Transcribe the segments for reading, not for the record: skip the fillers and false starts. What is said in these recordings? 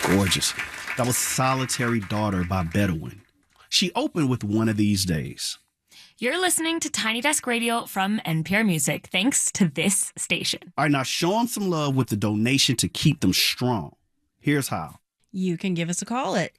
Gorgeous. That was Solitary Daughter by Bedouin. She opened with One of These Days. You're listening to Tiny Desk Radio from NPR Music, thanks to this station. All right, now show them some love with the donation to keep them strong. Here's how. You can give us a call at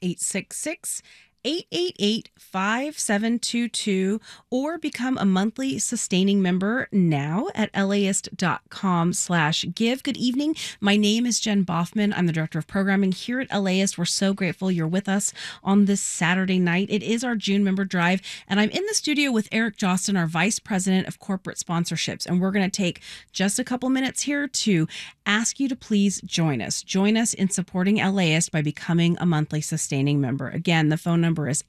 866-888-5722 or become a monthly sustaining member now at laist.com/give. Good evening. My name is Jen Boffman. I'm the Director of Programming here at LAist. We're so grateful you're with us on this Saturday night. It is our June member drive, and I'm in the studio with Eric Jostin, our Vice President of Corporate Sponsorships, and we're going to take just a couple minutes here to ask you to please join us. Join us in supporting LAist by becoming a monthly sustaining member. Again, the phone number is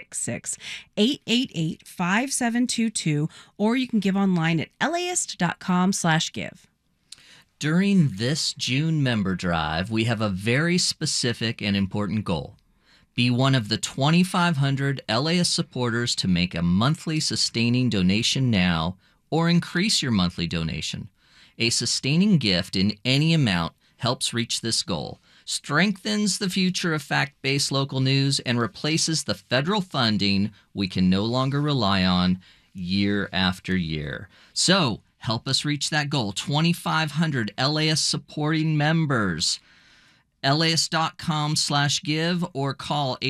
866-888-5722, or you can give online at laist.com/give. During this June member drive, we have a very specific and important goal. Be one of the 2,500 LAist supporters to make a monthly sustaining donation now or increase your monthly donation. A sustaining gift in any amount helps reach this goal, strengthens the future of fact-based local news, and replaces the federal funding we can no longer rely on year after year. So help us reach that goal. 2,500 LAist supporting members. laist.com/give or call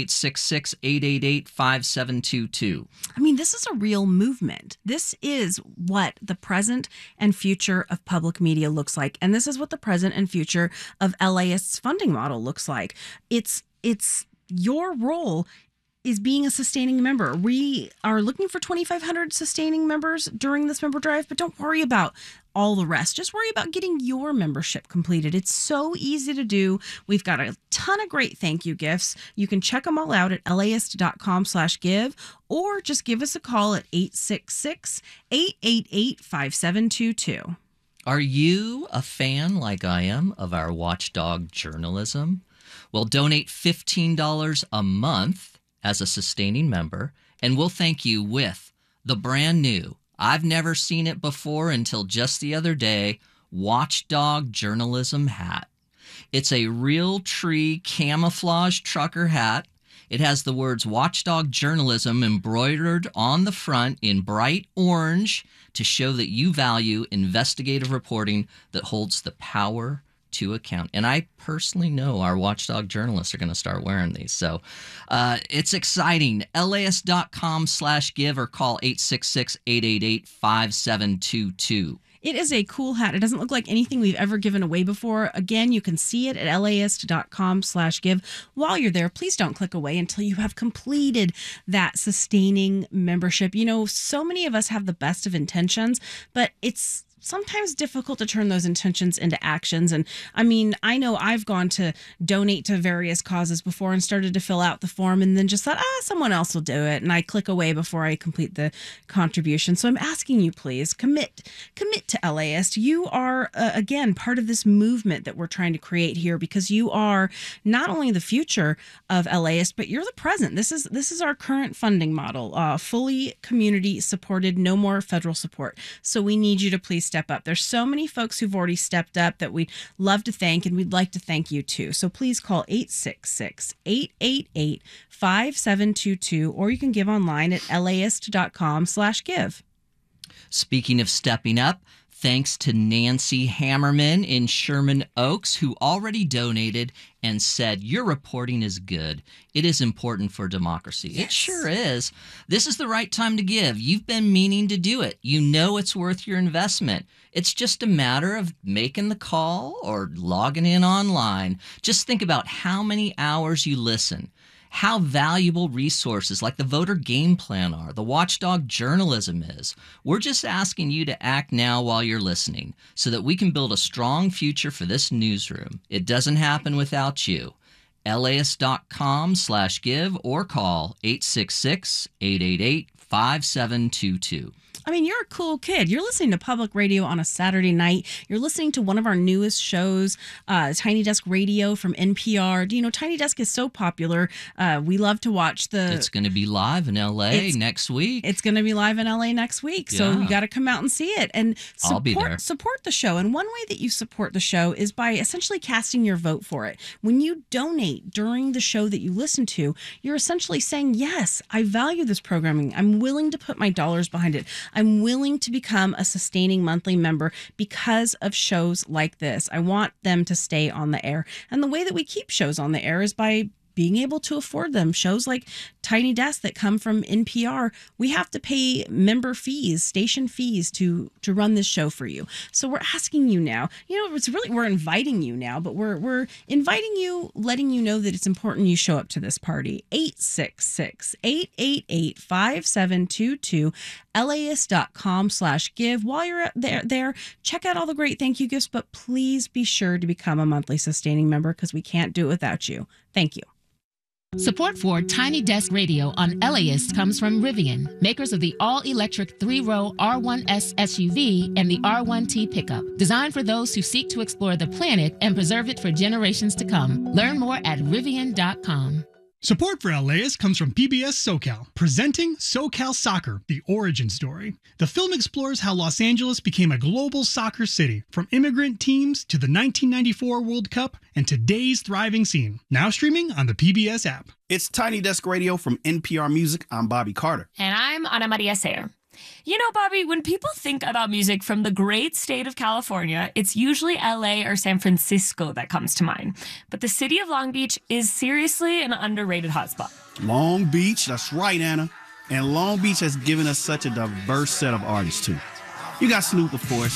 866-888-5722. I mean, this is a real movement. This is what the present and future of public media looks like. And this is what the present and future of LAist's funding model looks like. It's your role is being a sustaining member. We are looking for 2,500 sustaining members during this member drive, but don't worry about all the rest. Just worry about getting your membership completed. It's so easy to do. We've got a ton of great thank you gifts. You can check them all out at laist.com/give or just give us a call at 866-888-5722. Are you a fan, like I am, of our watchdog journalism? Well, donate $15 a month as a sustaining member, and we'll thank you with the brand new, I've never seen it before until just the other day, Watchdog Journalism hat. It's a real tree camouflage trucker hat. It has the words Watchdog Journalism embroidered on the front in bright orange to show that you value investigative reporting that holds the power to account. And I personally know our watchdog journalists are going to start wearing these. So it's exciting. laist.com/give or call 866-888-5722. It is a cool hat. It doesn't look like anything we've ever given away before. Again, you can see it at laist.com/give. While you're there, please don't click away until you have completed that sustaining membership. You know, so many of us have the best of intentions, but it's sometimes difficult to turn those intentions into actions. And I mean, I know I've gone to donate to various causes before and started to fill out the form and then just thought, someone else will do it. And I click away before I complete the contribution. So I'm asking you, please commit to LAist. You are, again, part of this movement that we're trying to create here, because you are not only the future of LAist, but you're the present. This is our current funding model, fully community supported, no more federal support. So we need you to please step up. There's so many folks who've already stepped up that we'd love to thank, and we'd like to thank you too. So please call 866-888-5722, or you can give online at laist.com/give. Speaking of stepping up, thanks to Nancy Hammerman in Sherman Oaks, who already donated and said, your reporting is good. It is important for democracy. Yes. It sure is. This is the right time to give. You've been meaning to do it. You know it's worth your investment. It's just a matter of making the call or logging in online. Just think about how many hours you listen, how valuable resources like the voter game plan are, the watchdog journalism is. We're just asking you to act now while you're listening so that we can build a strong future for this newsroom. It doesn't happen without you. laist.com/give or call 866-888-5722. I mean, you're a cool kid. You're listening to public radio on a Saturday night. You're listening to one of our newest shows, Tiny Desk Radio from NPR. Do you know Tiny Desk is so popular? We love to watch the... It's going to be live in LA next week. It's going to be live in LA next week. So you got to come out and see it. And I'll be there. Support the show. And one way that you support the show is by essentially casting your vote for it. When you donate during the show that you listen to, you're essentially saying, yes, I value this programming. I'm willing to put my dollars behind it. I'm willing to become a sustaining monthly member because of shows like this. I want them to stay on the air. And the way that we keep shows on the air is by being able to afford them. Shows like Tiny Desk that come from NPR, we have to pay member fees, station fees to run this show for you. So we're asking you now, we're inviting you now, but we're inviting you, letting you know that it's important you show up to this party. 866-888-5722, LAist.com/give. While you're there, check out all the great thank you gifts, but please be sure to become a monthly sustaining member because we can't do it without you. Thank you. Support for Tiny Desk Radio on LAist comes from Rivian, makers of the all-electric 3-row R1S SUV and the R1T pickup, designed for those who seek to explore the planet and preserve it for generations to come. Learn more at Rivian.com. Support for LAist comes from PBS SoCal, presenting SoCal Soccer, the origin story. The film explores how Los Angeles became a global soccer city, from immigrant teams to the 1994 World Cup and today's thriving scene. Now streaming on the PBS app. It's Tiny Desk Radio from NPR Music. I'm Bobby Carter. And I'm Ana Maria Sayer. You know, Bobby, when people think about music from the great state of California, it's usually LA or San Francisco that comes to mind. But the city of Long Beach is seriously an underrated hotspot. Long Beach, that's right, Anna. And Long Beach has given us such a diverse set of artists, too. You got Snoop, of course.